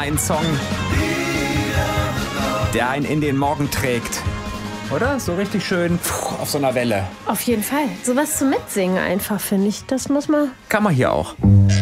ein Song, der einen in den Morgen trägt. Oder? So richtig schön auf so einer Welle. Auf jeden Fall. Sowas zum Mitsingen einfach, finde ich. Das muss man... Kann man hier auch.